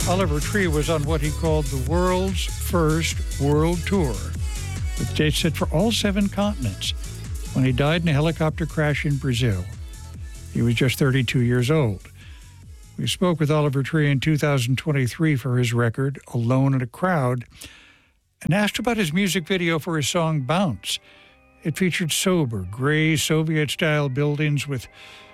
Oliver Tree was on what he called the world's first world tour, with dates set for all 7 continents, when he died in a helicopter crash in Brazil. He was just 32 years old. We spoke with Oliver Tree in 2023 for his record, Alone in a Crowd, and asked about his music video for his song Bounce. It featured sober, gray, Soviet-style buildings with